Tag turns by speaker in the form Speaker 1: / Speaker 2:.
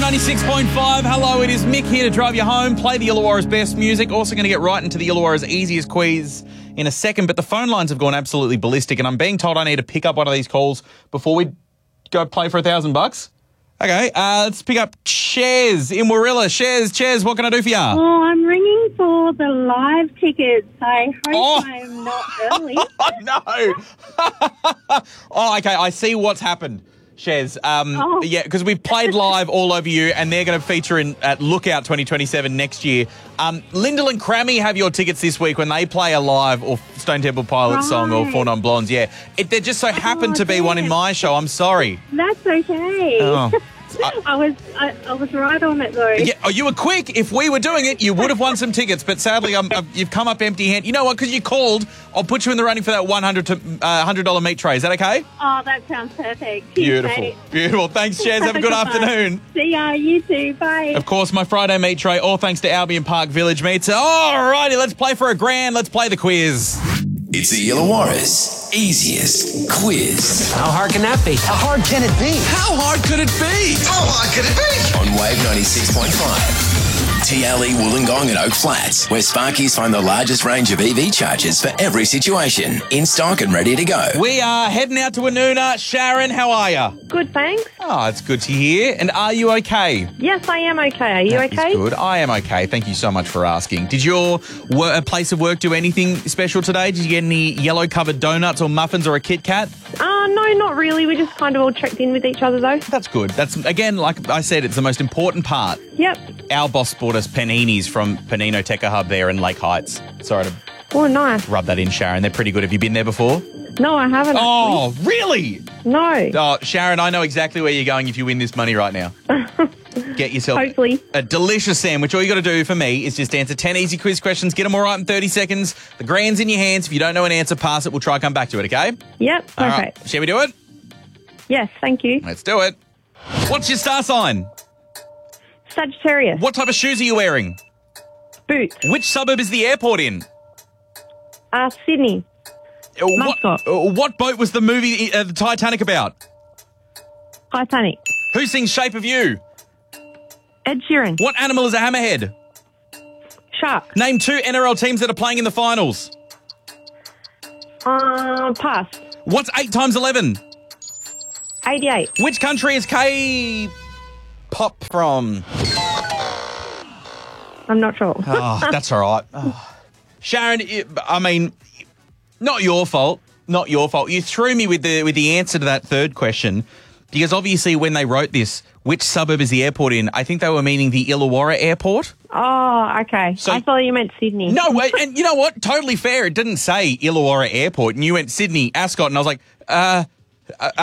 Speaker 1: 96.5. Hello, it is Mick here to drive you home, play the Illawarra's best music. Also going to get right into the Illawarra's easiest quiz in a second, but the phone lines have gone absolutely ballistic, and I'm being told I need to pick up one of these calls before we go play for $1,000. Okay, let's pick up Chez in Warilla. Chez, what can I do for you?
Speaker 2: Oh, I'm ringing for the live tickets. I hope I'm not early.
Speaker 1: Oh, no. Oh, okay, I see what's happened. Chez, yeah, because we've played live all over you, and they're going to feature at Lookout 2027 next year. Lyndall and Crammy have your tickets this week when they play a live or Stone Temple Pilots song or Four Non Blondes. Yeah, there just so happened to be one in my show. I'm sorry.
Speaker 2: That's okay.
Speaker 1: Oh.
Speaker 2: I was right on it though.
Speaker 1: Yeah, you were quick. If we were doing it, you would have won some tickets. But sadly, you've come up empty-handed. You know what? Because you called, I'll put you in the running for that $100 meat tray. Is that okay?
Speaker 2: Oh, that sounds perfect.
Speaker 1: Beautiful. Thanks, Chez. Have a good afternoon.
Speaker 2: See ya. You too. Bye.
Speaker 1: Of course, my Friday meat tray. All thanks to Albion Park Village Meats. All righty, let's play for $1,000. Let's play the quiz.
Speaker 3: It's the Illawarra's easiest quiz.
Speaker 4: How hard can that be? How hard can it be?
Speaker 3: How hard could it be? How hard could it be? On Wave 96.5. TLE Wollongong and Oak Flats, where Sparkies find the largest range of EV chargers for every situation. In stock and ready to go.
Speaker 1: We are heading out to Woonona. Sharon, how are you?
Speaker 2: Good, thanks.
Speaker 1: Oh, it's good to hear. And are you okay?
Speaker 2: Yes, I am okay. Are you okay?
Speaker 1: It's good. I am okay. Thank you so much for asking. Did your place of work do anything special today? Did you get any yellow-covered donuts or muffins or a Kit Kat?
Speaker 2: No, not really. We just kind of all checked in with each other, though.
Speaker 1: That's good. That's, again, like I said, it's the most important part.
Speaker 2: Yep.
Speaker 1: Our boss bought us paninis from Panino Teca Hub there in Lake Heights. Sorry to
Speaker 2: nice.
Speaker 1: rub that in, Sharon. They're pretty good. Have you been there before?
Speaker 2: No, I haven't.
Speaker 1: Oh, really?
Speaker 2: No.
Speaker 1: Oh, Sharon, I know exactly where you're going if you win this money right now. Get yourself
Speaker 2: Hopefully
Speaker 1: a delicious sandwich. All you got to do for me is just answer 10 easy quiz questions, get them all right in 30 seconds. The grand's in your hands. If you don't know an answer, pass it. We'll try and come back to it, okay?
Speaker 2: Yep,
Speaker 1: All
Speaker 2: perfect.
Speaker 1: right. Shall we do it?
Speaker 2: Yes, thank you.
Speaker 1: Let's do it. What's your star sign?
Speaker 2: Sagittarius.
Speaker 1: What type of shoes are you wearing?
Speaker 2: Boots.
Speaker 1: Which suburb is the airport in?
Speaker 2: Sydney. Mascot.
Speaker 1: What boat was the movie the Titanic about?
Speaker 2: Titanic.
Speaker 1: Who sings Shape of You?
Speaker 2: Ed Sheeran.
Speaker 1: What animal is a hammerhead?
Speaker 2: Shark.
Speaker 1: Name 2 NRL teams that are playing in the finals.
Speaker 2: Pass.
Speaker 1: What's 8 times 11?
Speaker 2: 88.
Speaker 1: Which country is K-pop from?
Speaker 2: I'm not sure.
Speaker 1: Oh, that's all right. Oh. Sharon, I mean, not your fault. Not your fault. You threw me with the answer to that third question because obviously when they wrote this, which suburb is the airport in, I think they were meaning the Illawarra airport.
Speaker 2: Oh, okay. So, I thought you meant Sydney.
Speaker 1: No, and you know what? Totally fair. It didn't say Illawarra airport, and you went Sydney, Ascot, and I was like,